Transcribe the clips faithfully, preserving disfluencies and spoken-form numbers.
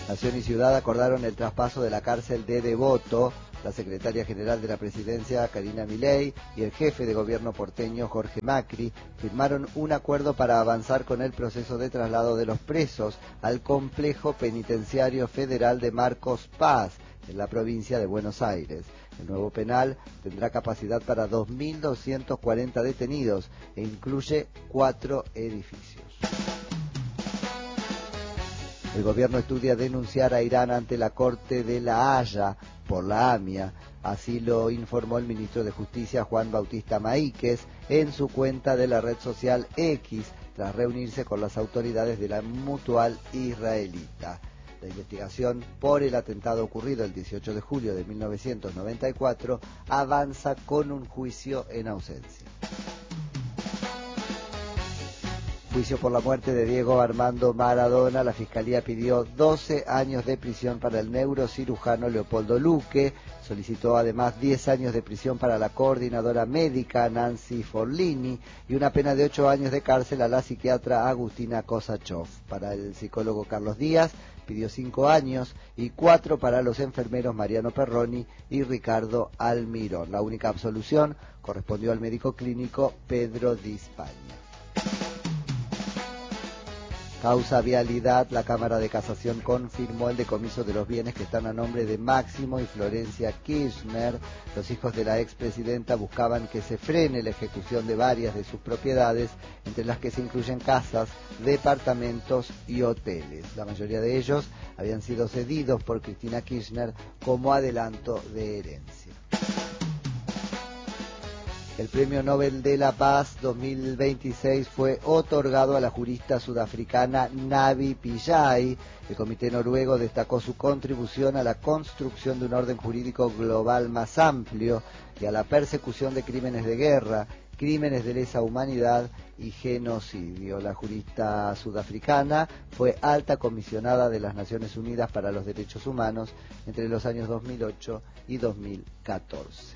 Nación y Ciudad acordaron el traspaso de la cárcel de Devoto. La secretaria general de la presidencia, Karina Milei, y el jefe de gobierno porteño, Jorge Macri, firmaron un acuerdo para avanzar con el proceso de traslado de los presos al complejo penitenciario federal de Marcos Paz, en la provincia de Buenos Aires. El nuevo penal tendrá capacidad para dos mil doscientos cuarenta detenidos e incluye cuatro edificios. El gobierno estudia denunciar a Irán ante la Corte de La Haya por la AMIA. Así lo informó el ministro de Justicia, Juan Bautista Maíquez, en su cuenta de la red social X, tras reunirse con las autoridades de la Mutual israelita. La investigación por el atentado ocurrido el dieciocho de julio de mil novecientos noventa y cuatro avanza con un juicio en ausencia. Juicio por la muerte de Diego Armando Maradona. La Fiscalía pidió doce años de prisión para el neurocirujano Leopoldo Luque. Solicitó además diez años de prisión para la coordinadora médica Nancy Forlini y una pena de ocho años de cárcel a la psiquiatra Agustina Kosachov. Para el psicólogo Carlos Díaz pidió cinco años y cuatro para los enfermeros Mariano Perroni y Ricardo Almirón. La única absolución correspondió al médico clínico Pedro Di Spagna. Causa vialidad. La Cámara de Casación confirmó el decomiso de los bienes que están a nombre de Máximo y Florencia Kirchner. Los hijos de la expresidenta buscaban que se frene la ejecución de varias de sus propiedades, entre las que se incluyen casas, departamentos y hoteles. La mayoría de ellos habían sido cedidos por Cristina Kirchner como adelanto de herencia. El Premio Nobel de la Paz dos mil veintiséis fue otorgado a la jurista sudafricana Navi Pillay. El comité noruego destacó su contribución a la construcción de un orden jurídico global más amplio y a la persecución de crímenes de guerra, crímenes de lesa humanidad y genocidio. La jurista sudafricana fue alta comisionada de las Naciones Unidas para los Derechos Humanos entre los años dos mil ocho y dos mil catorce.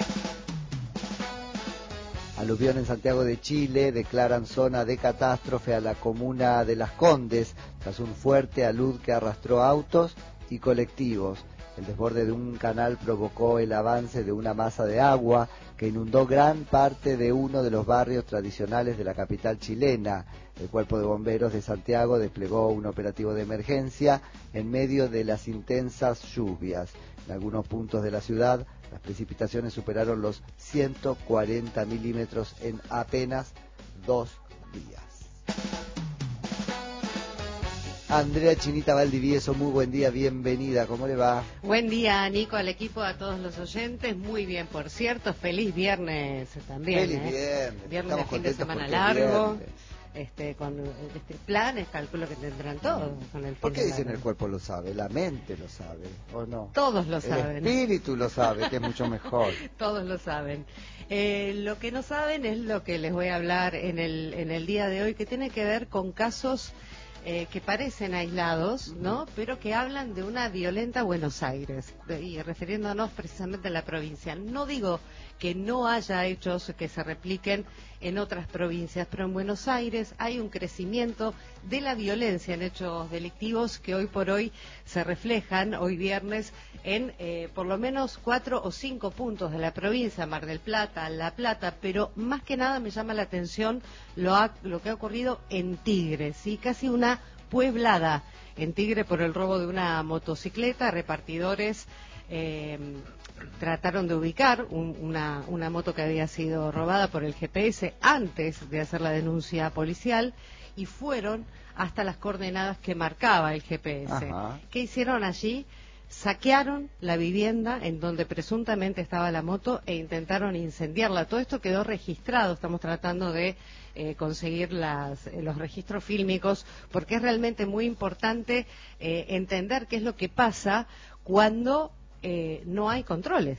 Aluvión en Santiago de Chile. Declaran zona de catástrofe a la comuna de Las Condes tras un fuerte alud que arrastró autos y colectivos. El desborde de un canal provocó el avance de una masa de agua que inundó gran parte de uno de los barrios tradicionales de la capital chilena. El Cuerpo de Bomberos de Santiago desplegó un operativo de emergencia en medio de las intensas lluvias. En algunos puntos de la ciudad, las precipitaciones superaron los ciento cuarenta milímetros en apenas dos días. Andrea Chinita Valdivieso, muy buen día, bienvenida, ¿cómo le va? Buen día, Nico, al equipo, a todos los oyentes, muy bien, por cierto, feliz viernes también. Feliz ¿eh? viernes, viernes de fin de semana porque largo. viernes. Este, con este planes, calculo que tendrán todos con el fin ¿Por qué de dicen largo? El cuerpo lo sabe? La mente lo sabe, ¿o no? Todos lo El saben. espíritu lo sabe, que es mucho mejor. Todos lo saben. Eh, lo que no saben es lo que les voy a hablar en el, en el día de hoy, que tiene que ver con casos eh, que parecen aislados, ¿no? Pero que hablan de una violenta Buenos Aires, de, y refiriéndonos precisamente a la provincia. No digo que no haya hechos que se repliquen en otras provincias, pero en Buenos Aires hay un crecimiento de la violencia en hechos delictivos que hoy por hoy se reflejan, hoy viernes, en eh, por lo menos cuatro o cinco puntos de la provincia, Mar del Plata, La Plata, pero más que nada me llama la atención lo, ha, lo que ha ocurrido en Tigre, ¿sí? Casi una pueblada en Tigre por el robo de una motocicleta. Repartidores eh, trataron de ubicar un, una, una moto que había sido robada por el G P S antes de hacer la denuncia policial y fueron hasta las coordenadas que marcaba el G P S. Ajá. ¿Qué hicieron allí? Saquearon la vivienda en donde presuntamente estaba la moto e intentaron incendiarla. Todo esto quedó registrado, estamos tratando de eh, conseguir las, eh, los registros fílmicos, porque es realmente muy importante eh, entender qué es lo que pasa cuando eh, no hay controles.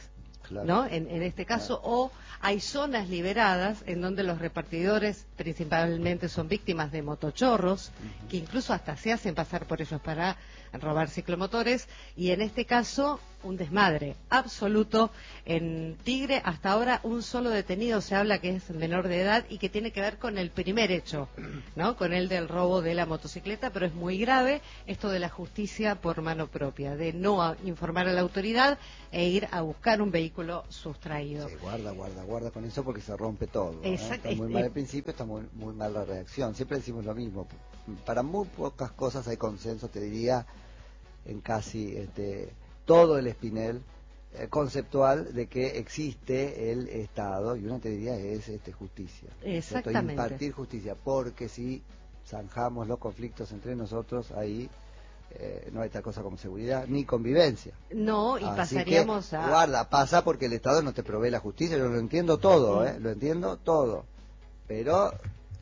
claro. ¿no? En, en este caso, claro. O hay zonas liberadas en donde los repartidores principalmente son víctimas de motochorros, uh-huh. que incluso hasta se hacen pasar por ellos para robar ciclomotores, y en este caso un desmadre absoluto en Tigre. Hasta ahora un solo detenido se habla que es menor de edad y que tiene que ver con el primer hecho, ¿no? Con el del robo de la motocicleta, pero es muy grave esto de la justicia por mano propia, de no informar a la autoridad e ir a buscar un vehículo sustraído. Sí, guarda, guarda, guarda con eso porque se rompe todo. Exacto. ¿eh? Está muy mal al principio, está muy, muy mal la reacción. Siempre decimos lo mismo. Para muy pocas cosas hay consenso, te diría, en casi este, todo el espinel eh, conceptual de que existe el Estado, y una te diría es este, justicia. Exactamente. Esto, impartir justicia, porque si zanjamos los conflictos entre nosotros, ahí eh, no hay tal cosa como seguridad ni convivencia. No, y Así pasaríamos que, a... guarda, pasa porque el Estado no te provee la justicia, yo lo entiendo todo, ¿eh? Lo entiendo todo, pero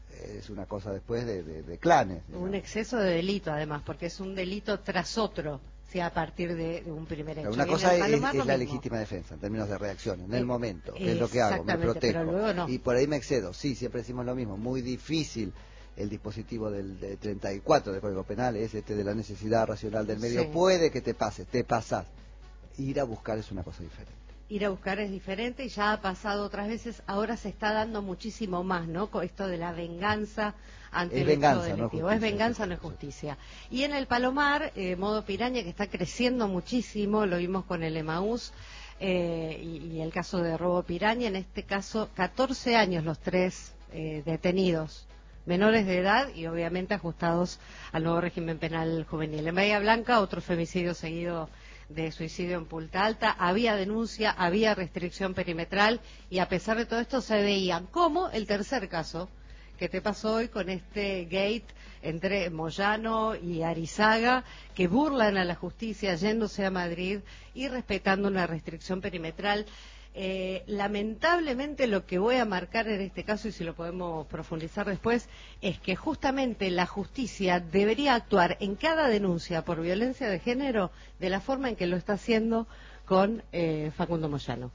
es una cosa después de, de, de clanes. Un ¿no? exceso de delito, además, porque es un delito tras otro, si a partir de, de un primer hecho. Una cosa es, es la legítima defensa, en términos de reacción, en el momento, que es lo que hago, me protejo. No. Y por ahí me excedo, sí, siempre decimos lo mismo, muy difícil el dispositivo del de treinta y cuatro del Código Penal, es este de la necesidad racional del medio, sí. Puede que te pase, te pasas. Ir a buscar es una cosa diferente. Ir a buscar es diferente y ya ha pasado otras veces, ahora se está dando muchísimo más, ¿no? Con esto de la venganza ante es el venganza, hecho delictivo. No es venganza, no es justicia. Y en el Palomar, eh, modo piraña, que está creciendo muchísimo, lo vimos con el Emaús eh, y, y el caso de robo piraña, en este caso catorce años los tres eh, detenidos, menores de edad y obviamente ajustados al nuevo régimen penal juvenil. En Bahía Blanca, otro femicidio seguido de suicidio en Punta Alta, había denuncia, había restricción perimetral y a pesar de todo esto se veían, como el tercer caso que te pasó hoy con este gate entre Moyano y Arizaga, que burlan a la justicia yéndose a Madrid y respetando una restricción perimetral. Eh, lamentablemente lo que voy a marcar en este caso, y si lo podemos profundizar después, es que justamente la justicia debería actuar en cada denuncia por violencia de género de la forma en que lo está haciendo con eh, Facundo Moyano.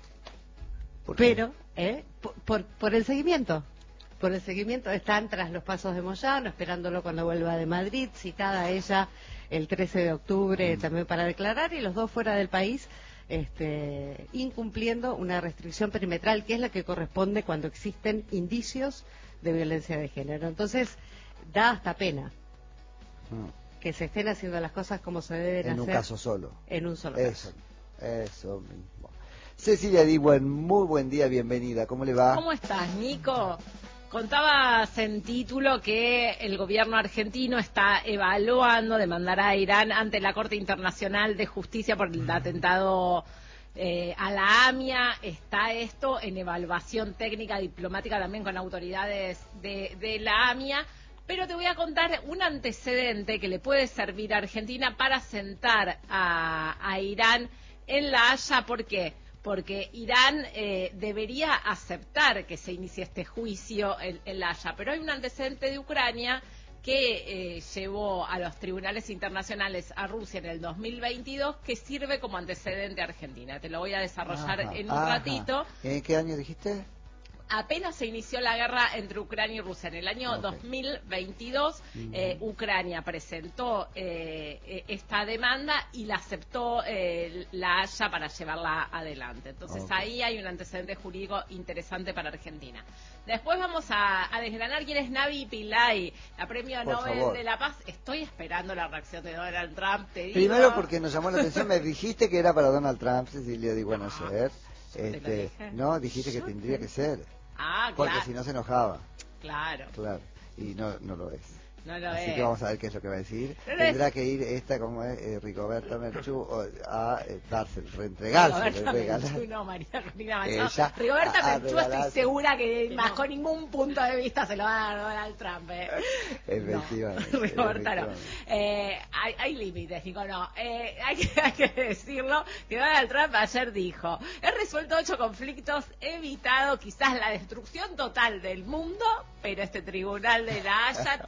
¿Por Pero, eh, por, por, por el seguimiento. Por el seguimiento, están tras los pasos de Moyano, esperándolo cuando vuelva de Madrid, citada ella el trece de octubre mm. también para declarar, y los dos fuera del país, este, incumpliendo una restricción perimetral, que es la que corresponde cuando existen indicios de violencia de género. Entonces, da hasta pena mm. que se estén haciendo las cosas como se deben en hacer. En un caso solo. En un solo eso, caso. Eso mismo. Cecilia Di, buen, muy buen día, bienvenida. ¿Cómo le va? ¿Cómo estás, Nico? Contabas en título que el gobierno argentino está evaluando demandar a Irán ante la Corte Internacional de Justicia por el atentado eh, a la AMIA. Está esto en evaluación técnica diplomática también con autoridades de, de la AMIA. Pero te voy a contar un antecedente que le puede servir a Argentina para sentar a, a Irán en La Haya. ¿Por qué? Porque Irán eh, debería aceptar que se inicie este juicio en, en La Haya. Pero hay un antecedente de Ucrania que eh, llevó a los tribunales internacionales a Rusia en el dos mil veintidós, que sirve como antecedente a Argentina. Te lo voy a desarrollar ajá, en un ajá. ratito. ¿En qué año dijiste? Apenas se inició la guerra entre Ucrania y Rusia. En el año okay. dos mil veintidós, uh-huh. eh, Ucrania presentó eh, esta demanda y la aceptó eh, la Haya para llevarla adelante. Entonces okay. ahí hay un antecedente jurídico interesante para Argentina. Después vamos a, a desgranar quién es Navi Pillay, la premio Por Nobel favor. de la Paz. Estoy esperando la reacción de Donald Trump, te digo. Primero porque nos llamó la atención, me dijiste que era para Donald Trump, Cecilia Di Buenos Aires. Este, no, dijiste que tendría que ser. Ah, porque claro. si no se enojaba. Claro. Claro. Y no, no lo es. No lo Así es. que vamos a ver qué es lo que va a decir. No Tendrá es. que ir esta, como es, eh, Rigoberta Menchú, a eh, darse, reentregarse. Rigoberta Menchú, no, María Corina Machado. Ella, Rigoberta a, a Menchú regalar... estoy segura que no. bajo ningún punto de vista se lo va a dar Donald Trump. Eh. Efectivamente. No, Rigoberta efectivamente. no. Eh, hay, hay límites, Nico, no. Eh, hay, que, hay que decirlo, que Donald Trump ayer dijo, he resuelto ocho conflictos, he evitado quizás la destrucción total del mundo, pero este tribunal de La Haya tiene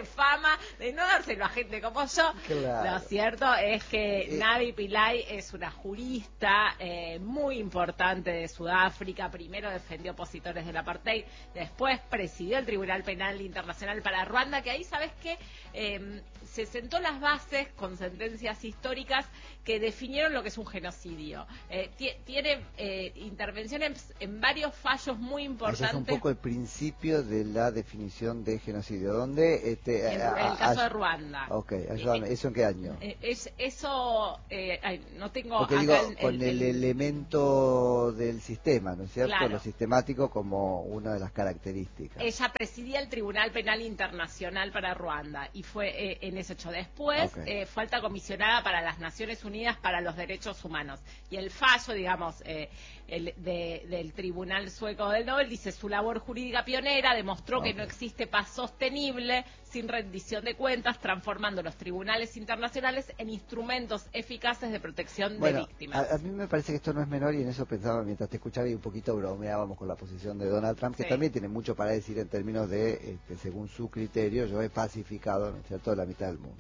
tiene fama de no dárselo a gente como yo. Claro. Lo cierto es que Eh, Navi Pillay es una jurista eh, muy importante de Sudáfrica. Primero defendió opositores del apartheid, después presidió el Tribunal Penal Internacional para Ruanda, que ahí, ¿sabes qué? Eh, se sentó las bases con sentencias históricas que definieron lo que es un genocidio. Eh, tiene eh, intervenciones en varios fallos muy importantes. Ese es un poco el principio de la definición de genocidio. ¿Dónde? Este, en, a, en el caso a, de Ruanda. Ok, ayúdame. ¿Eso en qué año? Eh, es, eso, eh, ay, no tengo Porque acá digo, el, con el, el, el elemento del sistema, ¿no es cierto? Claro. Lo sistemático como una de las características. Ella presidía el Tribunal Penal Internacional para Ruanda y fue eh, en ese hecho. Después Okay. eh, fue alta comisionada para las Naciones Unidas para los Derechos Humanos. Y el fallo, digamos, eh, el, de, del Tribunal Sueco del Nobel dice: su labor jurídica pionera demostró Okay. que no existe paz sostenible sin rendición de cuentas, transformando los tribunales internacionales en instrumentos eficaces de protección Bueno, de víctimas. A, a mí me parece que esto no es menor, y en eso pensaba mientras te escuchaba y un poquito bromeábamos con la posición de Donald Trump, que Sí. también tiene mucho para decir en términos de, este, según su criterio, yo he pacificado, ¿no es cierto?, la mitad del mundo.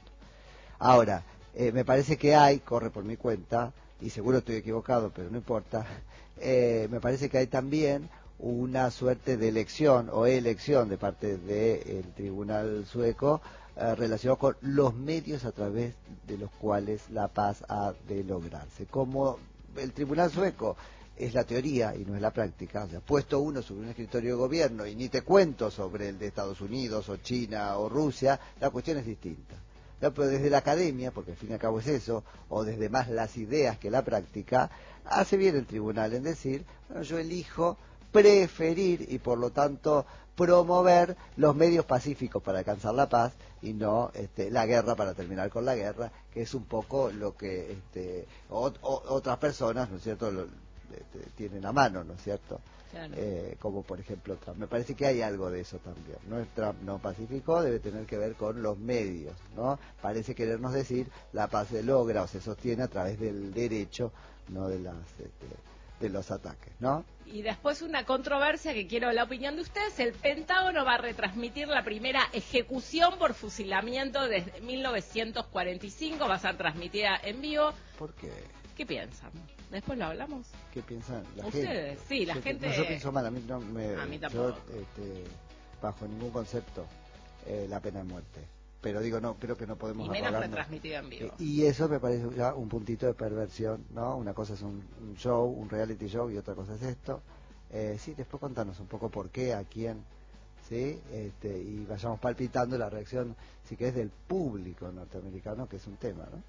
Ahora, eh, me parece que hay, corre por mi cuenta, y seguro estoy equivocado, pero no importa, eh, me parece que hay también una suerte de elección o elección de parte del tribunal sueco eh, relacionado con los medios a través de los cuales la paz ha de lograrse. Como el tribunal sueco es la teoría y no es la práctica, o sea, puesto uno sobre un escritorio de gobierno y ni te cuento sobre el de Estados Unidos o China o Rusia, la cuestión es distinta. No, pero desde la academia, porque al fin y al cabo es eso, o desde más las ideas que la práctica, hace bien el tribunal en decir, bueno, yo elijo preferir y por lo tanto promover los medios pacíficos para alcanzar la paz y no este, la guerra para terminar con la guerra, que es un poco lo que este, o, o, otras personas, ¿no es cierto?, lo, este, tienen a mano, ¿no es cierto? Claro. Eh, como por ejemplo Trump. Me parece que hay algo de eso también. No es Trump no pacífico, debe tener que ver con los medios, ¿no? Parece querernos decir la paz se logra o se sostiene a través del derecho, no de las este, de los ataques, ¿no? Y después una controversia que quiero la opinión de ustedes: el Pentágono va a retransmitir la primera ejecución por fusilamiento desde mil novecientos cuarenta y cinco, va a ser transmitida en vivo. ¿Por qué? ¿Qué piensan? Después lo hablamos. ¿Qué piensan la Ustedes, gente? sí, la yo, gente... No, yo pienso mal, a mí no me... A mí tampoco. Yo, este, bajo ningún concepto, eh, la pena de muerte. Pero digo, no, creo que no podemos... Y menos arrogarnos. retransmitido en vivo. Eh, y eso me parece ya un puntito de perversión, ¿no? Una cosa es un, un show, un reality show, y otra cosa es esto. Eh, sí, después contanos un poco por qué, a quién, ¿sí? Este, y vayamos palpitando la reacción, si que es del público norteamericano, que es un tema, ¿no?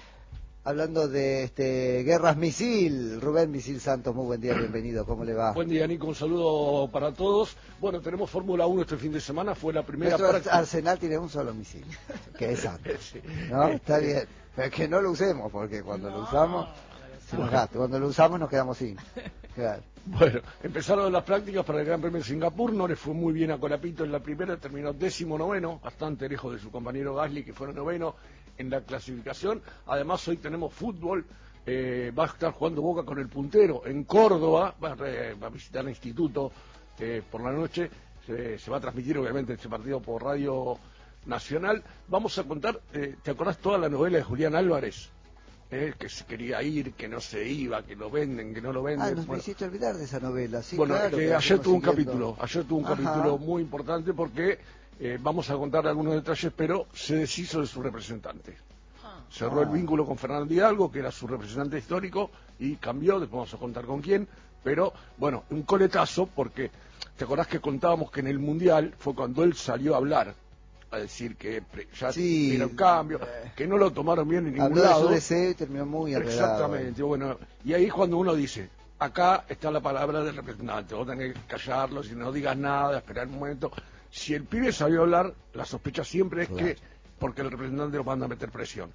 Hablando de este Guerras Misil, Rubén Misil Santos, muy buen día, bienvenido, ¿cómo le va? Buen día, Nico, un saludo para todos. Bueno, tenemos Fórmula uno este fin de semana, fue la primera Nuestro práctica. Arsenal tiene un solo misil, que es Santos, Sí. ¿no? Este... Está bien, pero es que no lo usemos, porque cuando No, lo usamos, se nos gasta, cuando lo usamos nos quedamos sin. Claro. Bueno, empezaron las prácticas para el Gran Premio de Singapur, no le fue muy bien a Colapinto en la primera, terminó décimo noveno, bastante lejos de su compañero Gasly, que fue noveno en la clasificación. Además, hoy tenemos fútbol, eh, va a estar jugando Boca con el puntero en Córdoba, va a, re, va a visitar el instituto eh, por la noche, se, se va a transmitir obviamente ese partido por Radio Nacional. Vamos a contar, eh, ¿te acordás toda la novela de Julián Álvarez? Eh, que se quería ir, que no se iba, que lo venden, que no lo venden. Ah, nos bueno, me hiciste olvidar de esa novela, sí, bueno, claro. que que ayer tuvo un siguiendo. capítulo, ayer tuvo un Ajá. capítulo muy importante porque eh, vamos a contar algunos detalles, pero se deshizo de su representante. Ah. Cerró Ah. el vínculo con Fernando Hidalgo, que era su representante histórico, y cambió, después vamos a contar con quién, pero bueno, un coletazo porque, ¿te acordás que contábamos que en el Mundial fue cuando él salió a hablar? A decir que ya Sí, era un cambio, eh, que no lo tomaron bien en ningún Habló lado. de su deseo y terminó muy enredado. Exactamente, bueno, y ahí es cuando uno dice, acá está la palabra del representante, vos tenés que callarlo, si no digas nada, esperar un momento. Si el pibe sabía hablar, la sospecha siempre es Claro. que porque el representante lo manda a meter presión.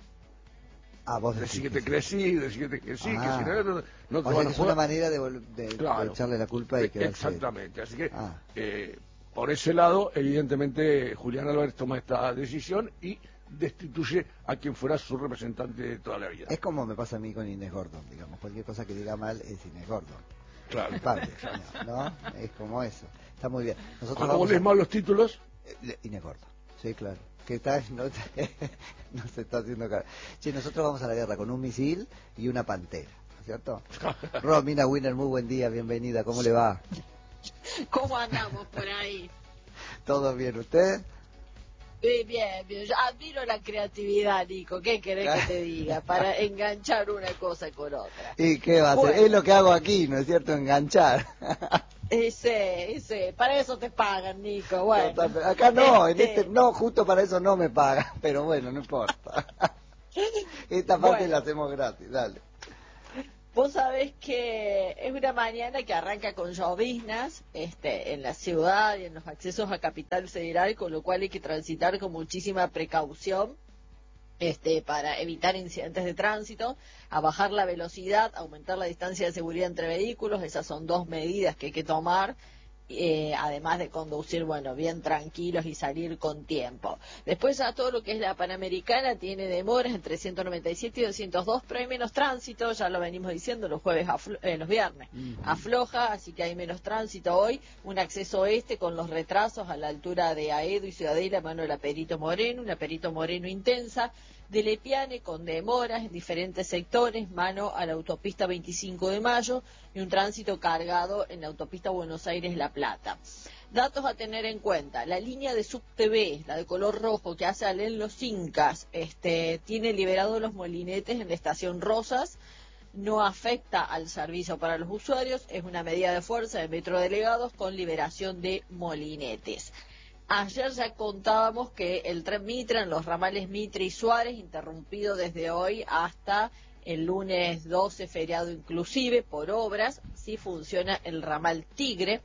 Ah, vos Decir que decís te crecí, decir que te crecí, Ah. que si no, no, no te O sea, van que a es jugar. una manera de, vol- de, Claro. de echarle la culpa y quedarse... Exactamente, así que Ah. eh, por ese lado, evidentemente, Julián Álvarez toma esta decisión y destituye a quien fuera su representante de toda la vida. Es como me pasa a mí con Inés Gordon, digamos, cualquier cosa que diga mal es Inés Gordon. Claro. Culpable, ¿no? Es como eso. Está muy bien. Nosotros Cuando vamos vos lees a- mal los títulos, Eh, Inés Gordon, sí, claro. que está, no, no se está haciendo cara. Che, nosotros vamos a la guerra con un misil y una pantera, ¿no es cierto? Romina Winner, muy buen día, bienvenida, ¿cómo le va? ¿Cómo andamos por ahí? ¿Todo bien, usted? Bien, bien, bien. Yo admiro la creatividad, Nico. ¿Qué querés que te diga? Para enganchar una cosa con otra. ¿Y qué va a hacer? Bueno. Es lo que hago aquí, ¿no es cierto? Enganchar. Ese, ese. Para eso te pagan, Nico. Bueno. Total, acá no, este... en este, no, justo para eso no me pagan, pero bueno, no importa. Esta parte bueno. la hacemos gratis, dale. Vos sabés que es una mañana que arranca con lloviznas este, en la ciudad y en los accesos a Capital Federal, con lo cual hay que transitar con muchísima precaución este, para evitar incidentes de tránsito, a bajar la velocidad, aumentar la distancia de seguridad entre vehículos. Esas son dos medidas que hay que tomar. Eh, además de conducir, bueno, bien tranquilos y salir con tiempo. Después ya todo lo que es la Panamericana tiene demoras entre ciento noventa y siete y doscientos dos, pero hay menos tránsito, ya lo venimos diciendo, los jueves, eh, los viernes uh-huh. afloja, así que hay menos tránsito hoy, un acceso este con los retrasos a la altura de Aedo y Ciudadela, mano de la Perito Moreno, una Perito Moreno intensa, de Lepiane con demoras en diferentes sectores, mano a la autopista veinticinco de mayo y un tránsito cargado en la autopista Buenos Aires-La Plata. Datos a tener en cuenta: la línea de Subte B, la de color rojo que hace Alén Los Incas, este, tiene liberados los molinetes en la estación Rosas, no afecta al servicio para los usuarios, es una medida de fuerza de Metro Delegados con liberación de molinetes. Ayer ya contábamos que el tren Mitra en los ramales Mitre y Suárez, interrumpido desde hoy hasta el lunes doce, feriado inclusive, por obras, sí funciona el ramal Tigre.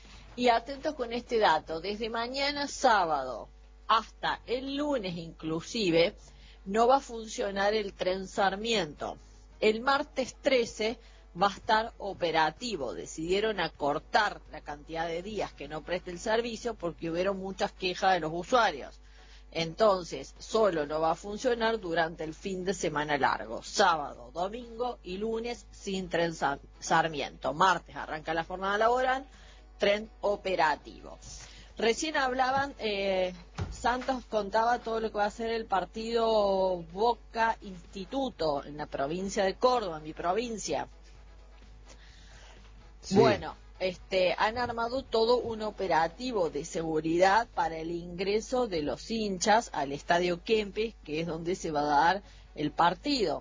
Y atentos con este dato, desde mañana sábado hasta el lunes inclusive, no va a funcionar el tren Sarmiento. El martes trece va a estar operativo. Decidieron acortar la cantidad de días que no preste el servicio porque hubieron muchas quejas de los usuarios. Entonces, solo no va a funcionar durante el fin de semana largo, sábado, domingo y lunes sin tren Sarmiento. Martes arranca la jornada laboral, tren operativo. Recién hablaban, eh, Santos contaba todo lo que va a hacer el partido Boca Instituto en la provincia de Córdoba, en mi provincia. Sí. Bueno, este, han armado todo un operativo de seguridad para el ingreso de los hinchas al Estadio Kempes, que es donde se va a dar el partido.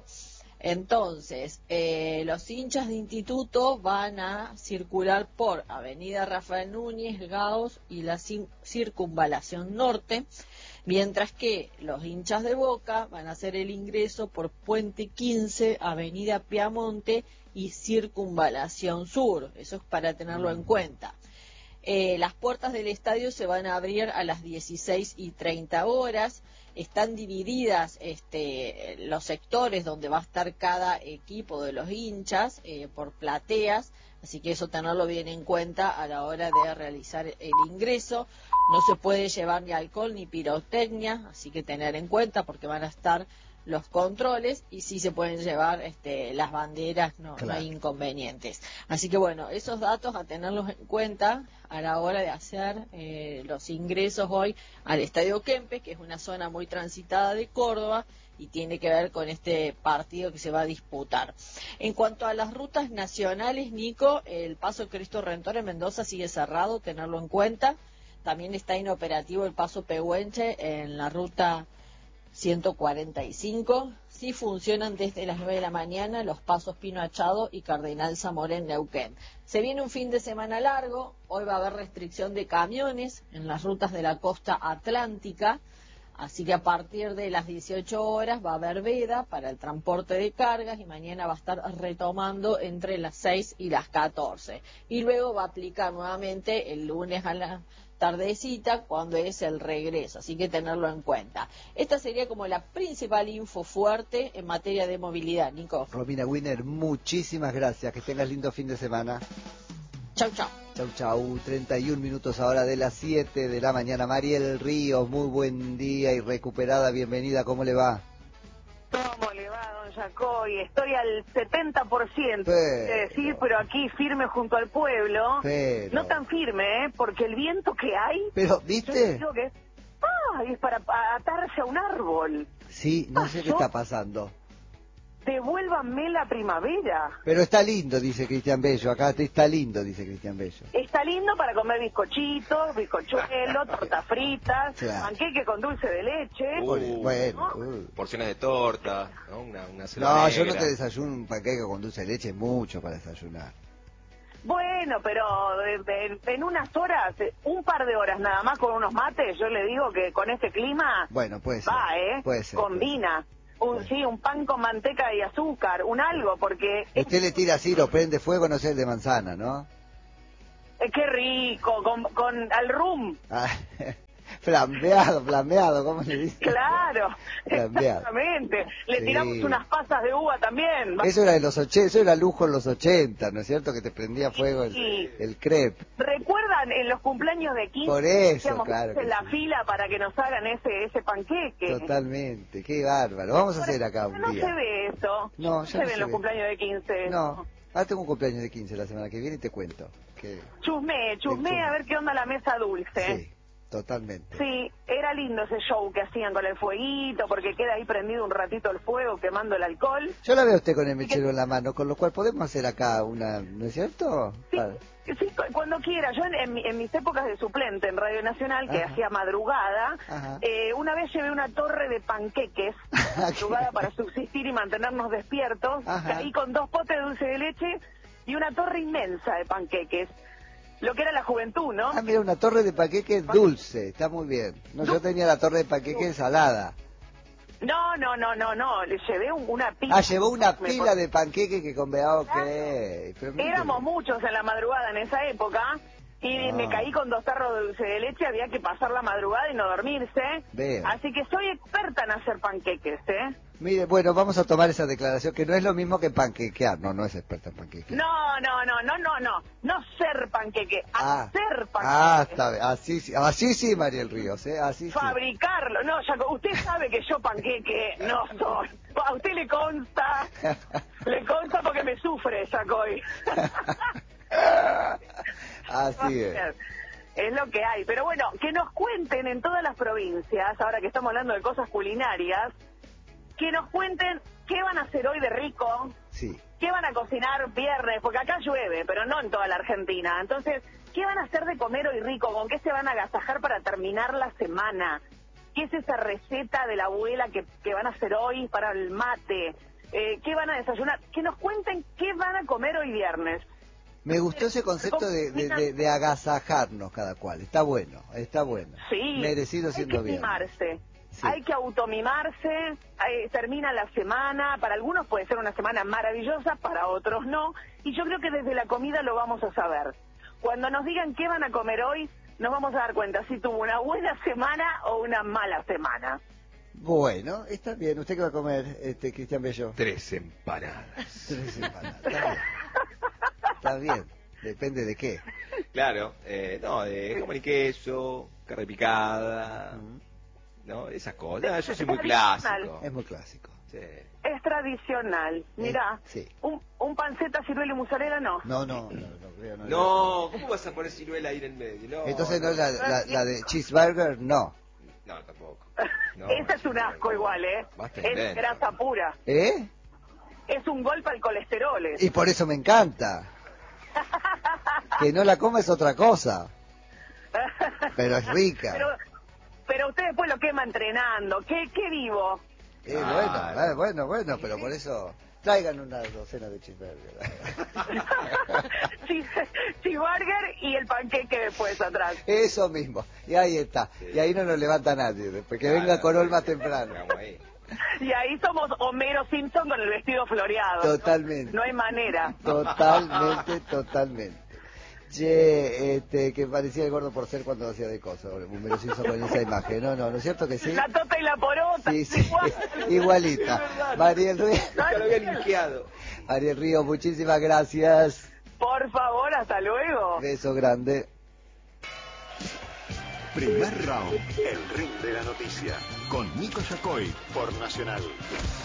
Entonces, eh, los hinchas de Instituto van a circular por Avenida Rafael Núñez, Gaos y la Circunvalación Norte, mientras que los hinchas de Boca van a hacer el ingreso por Puente quince, Avenida Piamonte y Circunvalación Sur. Eso es para tenerlo en cuenta. Eh, las puertas del estadio se van a abrir a las dieciséis y treinta horas. Están divididas este, los sectores donde va a estar cada equipo de los hinchas eh, por plateas, así que eso tenerlo bien en cuenta a la hora de realizar el ingreso. No se puede llevar ni alcohol ni pirotecnia, así que tener en cuenta porque van a estar los controles y sí se pueden llevar este, las banderas, no, claro. No hay inconvenientes. Así que bueno, esos datos a tenerlos en cuenta a la hora de hacer eh, los ingresos hoy al Estadio Kempes, que es una zona muy transitada de Córdoba y tiene que ver con este partido que se va a disputar. En cuanto a las rutas nacionales, Nico, el paso Cristo Redentor en Mendoza sigue cerrado, tenerlo en cuenta. También está inoperativo el paso Pehuenche en la ruta ciento cuarenta y cinco, sí funcionan desde las nueve de la mañana los pasos Pino Achado y Cardenal Zamora en Neuquén. Se viene un fin de semana largo, hoy va a haber restricción de camiones en las rutas de la costa atlántica, así que a partir de las dieciocho horas va a haber veda para el transporte de cargas y mañana va a estar retomando entre las seis y las catorce. Y luego va a aplicar nuevamente el lunes a la tardecita cuando es el regreso, así que tenerlo en cuenta. Esta sería como la principal info fuerte en materia de movilidad, Nico. Romina Winner, muchísimas gracias, que tengas lindo fin de semana. Chau, chau. Chau, chau, treinta y un minutos ahora de las siete de la mañana. Mariel Ríos, muy buen día y recuperada, bienvenida, ¿cómo le va? ¿Cómo le va, don Jacoy? Estoy al setenta por ciento, pero, es decir, pero aquí firme junto al pueblo. Pero, no tan firme, ¿eh? Porque el viento que hay... Pero, ¿viste? Yo digo que... Ay, es para pa- atarse a un árbol. Sí, no sé qué ¿Pasó? está pasando. Devuélvanme la primavera. Pero está lindo, dice Cristian Bello. Acá está lindo, dice Cristian Bello. Está lindo para comer bizcochitos, bizcochuelos, tortas fritas, Claro. panqueque con dulce de leche. Uh, Bueno, uh. Porciones de torta, ¿no? Una, una selva No, yo no negra. te desayuno un panqueque con dulce de leche, es mucho para desayunar. Bueno, pero en, en unas horas, un par de horas nada más con unos mates, yo le digo que con este clima Bueno, puede ser. va, ¿eh? Puede ser. Combina. Un, Puede. sí, un pan con manteca y azúcar, un algo, porque... es- Usted le tira así, lo prende fuego, no sé, el de manzana, ¿no? eh, qué rico, con, con al rum. Ah, flambeado, flambeado, ¿cómo le dice? Claro, Flambeado. exactamente. Le Sí. tiramos unas pasas de uva también. Eso era de los ochenta, eso era lujo en los ochenta, ¿no es cierto? Que te prendía fuego el, Sí. el crepe. ¿Recuerdan en los cumpleaños de quince? Por eso, hacíamos claro en que la sí. fila para que nos hagan ese ese panqueque? Totalmente, qué bárbaro. Vamos a hacer acá un No día. se ve eso. No, ya se no ve se en los ve. cumpleaños de quince. No, ah, tengo un cumpleaños de quince la semana que viene y te cuento. Que... Chusmé, chusmé chusme. a ver qué onda la mesa dulce. Sí, totalmente. Sí, era lindo ese show que hacían con el fueguito, porque queda ahí prendido un ratito el fuego quemando el alcohol. Yo la veo a usted con el mechero en la mano, con lo cual podemos hacer acá una, ¿no es cierto? Sí, Para- sí, cu- cuando quiera. Yo en, en mi- en mis épocas de suplente en Radio Nacional, que Ajá. hacía madrugada, Ajá. eh, una vez llevé una torre de panqueques, madrugada para subsistir y mantenernos despiertos, Ajá. caí con dos potes de dulce de leche y una torre inmensa de panqueques. Lo que era la juventud, ¿no? Ah, mira, una torre de panqueque dulce, está muy bien. No, yo tenía la torre de panqueque salada. No, no, no, no, no, le llevé un- una pila. Ah, llevó una Me- pila de panqueque que con ah, ok. Pero mire Éramos que- muchos en la madrugada en esa época y Ah. me caí con dos tarros de dulce de leche, había que pasar la madrugada y no dormirse. Veo. Así que soy experta en hacer panqueques, ¿eh? Mire, bueno, vamos a tomar esa declaración, que no es lo mismo que panquequear. No, no es experta en panqueque. No, no, no, no, no, no, no ser panqueque, Ah, hacer panqueque. ah, está bien. Así, sí- así sí, Mariel Ríos, ¿eh? Así sí. Fabricarlo, no, ya, usted sabe que yo panqueque no soy. A usted le consta, le consta porque me sufre, Jacoy. Así es. Es lo que hay. Pero bueno, que nos cuenten en todas las provincias, ahora que estamos hablando de cosas culinarias, que nos cuenten qué van a hacer hoy de rico, Sí. qué van a cocinar viernes, porque acá llueve, pero no en toda la Argentina. Entonces, ¿qué van a hacer de comer hoy rico? ¿Con qué se van a agasajar para terminar la semana? ¿Qué es esa receta de la abuela que, que van a hacer hoy para el mate? Eh, ¿Qué van a desayunar? Que nos cuenten qué van a comer hoy viernes. Me gustó ese concepto de, de, de- de agasajarnos cada cual. Está bueno, está bueno. Sí, Merecido hay siendo que bien. mimarse. Sí. Hay que automimarse, eh, termina la semana, para algunos puede ser una semana maravillosa, para otros no, y yo creo que desde la comida lo vamos a saber. Cuando nos digan qué van a comer hoy, nos vamos a dar cuenta si tuvo una buena semana o una mala semana. Bueno, está bien. ¿Usted qué va a comer, este Cristian Bello? Tres empanadas. Tres empanadas. Está bien. Está bien. Depende de qué. Claro, eh, no, de jamón y queso, carne picada, Mm. ¿no? Esas cosas. Yo soy muy Tradicional. clásico. Es muy clásico. Sí. Es tradicional. Mirá, sí. un, un panceta, ciruela y mozzarella no. No, no, no, no, creo, no. No, ¿cómo vas a poner ciruela ahí en el medio? No, Entonces no, la, la, la de cheeseburger, no. No, tampoco. No, Ese es un asco igual, ¿eh? Basta Es invento. grasa pura. ¿Eh? Es un golpe al colesterol. ¿eh? Y por eso me encanta. Que no la coma es otra cosa. Pero es rica. Pero, pero usted después lo quema entrenando. ¿Qué, qué vivo? Eh, Claro. bueno, eh, bueno, bueno, pero por eso traigan una docena de cheeseburger. Cheeseburger y el panqueque después atrás. Eso mismo. Y ahí está. Y ahí no nos levanta nadie. Después que venga Corol más temprano. Vamos ahí. Y ahí somos Homero Simpson con el vestido floreado. Totalmente. No hay manera. Totalmente, totalmente. Che, este, que parecía el gordo por ser cuando hacía de cosas. Homero Simpson con esa imagen. No, no, ¿no es cierto que sí? La tota y la porota. Sí, sí, igual. igualita. Mariel Río, Ya lo había limpiado. Mariel Río, muchísimas gracias. Por favor, hasta luego. Beso grande. Primer round, el ring de la noticia, con Nico Yacoy por Nacional.